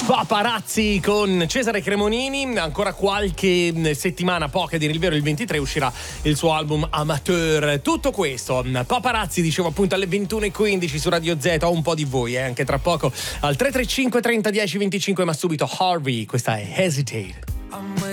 Paparazzi con Cesare Cremonini. Ancora qualche settimana, poche a dire il vero, il 23 uscirà il suo album Amateur. Tutto questo, Paparazzi, dicevo appunto alle 21:15 su Radio Z. Ho un po' di voi anche tra poco al 335 30 10 25, ma subito Harvey, questa è Hesitate.